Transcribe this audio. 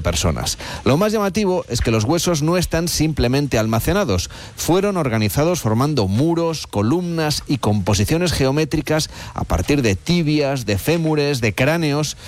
personas. Lo más llamativo es que los huesos no están simplemente almacenados, fueron organizados formando muros, columnas y composiciones geométricas a partir de tibias, de fémures, de cráneos.